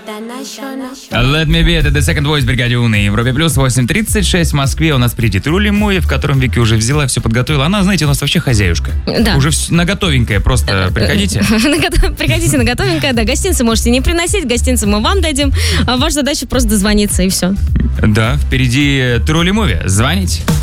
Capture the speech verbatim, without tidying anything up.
Let Me Be, это The Second Voice, бригаде У на Европе Плюс, восемь тридцать шесть в Москве. У нас впереди Трули Муви, в котором Вики уже взяла, все подготовила. Она, знаете, у нас вообще хозяюшка. Да. Уже на готовенькое, просто приходите. Приходите на готовенькое, да. Гостинцы можете не приносить, гостинцы мы вам дадим. А ваша задача просто дозвониться, и все. Да, впереди Трули Муви. Звоните.